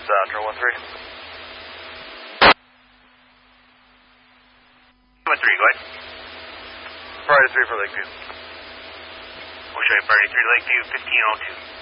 Trail 13. 13, go ahead. Priority 3 for Lakeview. We'll show you priority 3 Lakeview, 1502.